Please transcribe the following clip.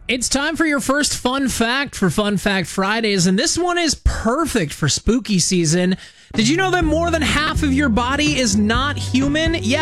It's time for your first fun fact for Fun Fact Fridays, and this one is perfect for spooky season. Did you know that more than half of your body is not human? Yeah,